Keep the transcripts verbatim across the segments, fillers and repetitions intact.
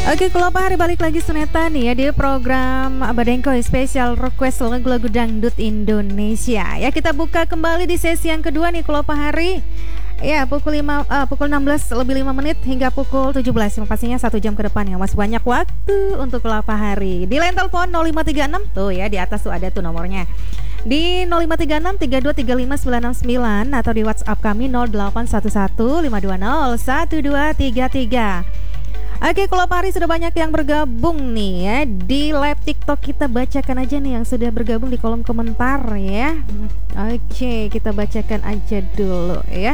Oke, kalau Pak Hari balik lagi Suneta nih ya di program Badengkoy Special Request lagu-lagu dangdut Indonesia. Ya, kita buka kembali di sesi yang kedua nih kalau Pak Hari. Ya, pukul lima, uh, pukul enam belas lebih lima menit hingga pukul tujuh belas. Yang pastinya satu jam ke depan ya. Masih banyak waktu untuk kalau Pak Hari. Di line telepon nol lima tiga enam tuh ya, di atas tuh ada tuh nomornya. Di nol lima tiga enam tiga dua tiga lima sembilan enam sembilan atau di WhatsApp kami nol delapan satu satu lima dua nol satu dua tiga tiga. Oke, kalau Pak Hari sudah banyak yang bergabung nih ya di live TikTok, kita bacakan aja nih yang sudah bergabung di kolom komentar ya. Oke, kita bacakan aja dulu ya.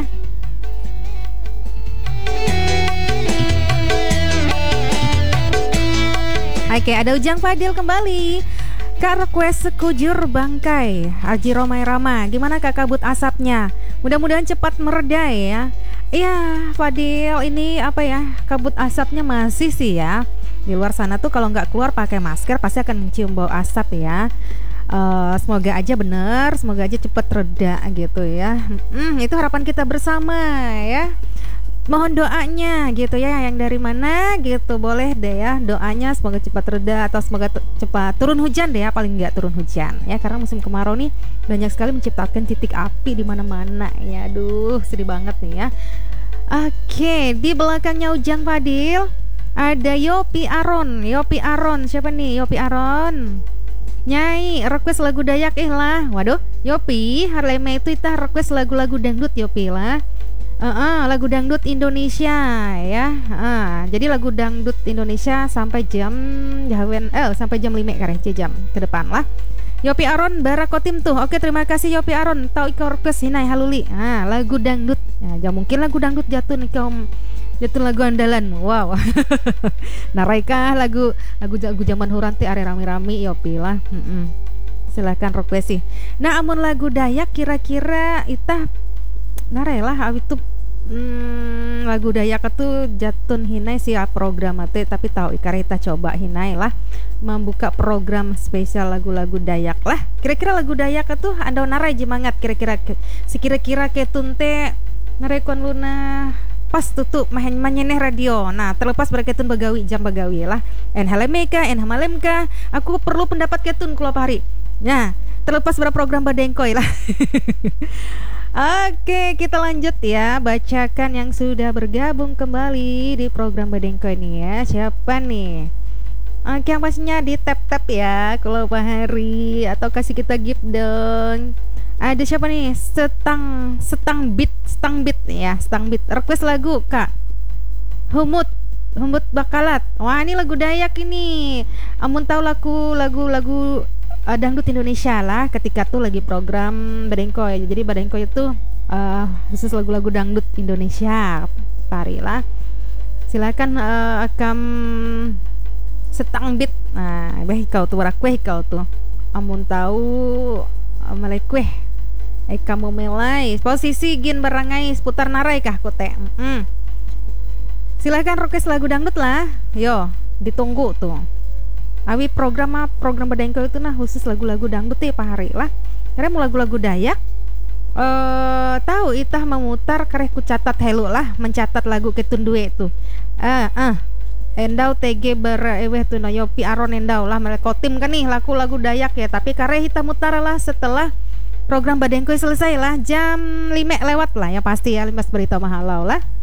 Oke, ada Ujang Fadil kembali. Kak, request sekujur bangkai Haji Romai Rama. Gimana Kak kabut asapnya? Mudah-mudahan cepat mereda ya. Iya Fadil, ini apa ya, kabut asapnya masih sih ya. Di luar sana tuh kalau nggak keluar pakai masker pasti akan mencium bau asap ya. uh, Semoga aja bener, semoga aja cepet reda gitu ya. hmm, Itu harapan kita bersama ya. Mohon doanya gitu ya, yang dari mana gitu boleh deh ya, doanya semoga cepat reda atau semoga t- cepat turun hujan deh ya, paling nggak turun hujan ya, karena musim kemarau nih banyak sekali menciptakan titik api di mana-mana ya. Aduh, sedih banget nih ya. Oke, di belakangnya Ujang Fadil ada Yopi Aron. Yopi Aron, siapa nih Yopi Aron? Nyai, request lagu Dayak eh lah. Waduh, Yopi, Harleme itu itah request lagu-lagu dangdut Yopi lah. Uh, uh, lagu dangdut Indonesia ya. Uh, jadi lagu dangdut Indonesia sampai jam jawen eh sampai jam lima karena jam ke depan lah. Yopi Aron Barakotim tuh. Oke, terima kasih Yopi Aron. Tau iko request hinai haluli. Ah, lagu dangdut. Nah, jangan mungkin lagu dangdut jatuh nih kaum, jatuh lagu andalan. Wow. Naraikah lagu lagu lagu zaman huranti are rami-rami Yopi lah. Mm-mm. Silakan request sih. Nah, amun lagu Dayak kira-kira itah narelah itu hmm, lagu Dayak itu jatun hinai sih program ate, tapi tahu ikare kita coba hinai lah membuka program spesial lagu-lagu Dayak lah. Kira-kira lagu Dayak itu anda narai jemangat kira-kira sekira-kira ketunte narekon luna pas tutup mahen manyeneh radio. Nah, terlepas berketun bagawi jam bagawi lah. En halemeka en hamalemka, aku perlu pendapat ketun kalau hari. Nah, terlepas berprogram Badengkoy lah. Oke, kita lanjut ya, bacakan yang sudah bergabung kembali di program Badengkoy nih ya. Siapa nih? Oke, yang pastinya di tap-tap ya kalau Pak Hari, atau kasih kita gift dong. Ada siapa nih? Setang Setang Beat, Setang Beat ya, Setang Beat. Request lagu Kak. Humut Humut Bakalat. Wah, ini lagu Dayak ini. Amun tahu lagu lagu-lagu Uh, dangdut Indonesia lah ketika tuh lagi program Badengkoy. Jadi Badengkoy itu uh, khusus lagu-lagu dangdut Indonesia. Pari lah. Silakan uh, akam Setang Beat. Nah, beh kau tuh warak kau tuh. Amun tahu uh, malek kue. Eh kamu melai posisi gin barangai seputar narai kah kote. Mm-mm. Silakan request lagu dangdut lah. Yo, ditunggu tuh. Awi program program Badengkoy itu nah khusus lagu-lagu dangdut ya Pak Hari lah. Karena mau lagu-lagu Dayak eh tahu itah memutar kareh ku catat helu lah, mencatat lagu ketun duwe tuh. Eh eh endau T G bereweh tuh no Yopi Aron endau lah melekotim kan nih lagu-lagu Dayak ya, tapi kareh kita mutar lah setelah program Badengkoy selesai lah jam lima lewat lah ya pasti ya, limas berita mahalau lah.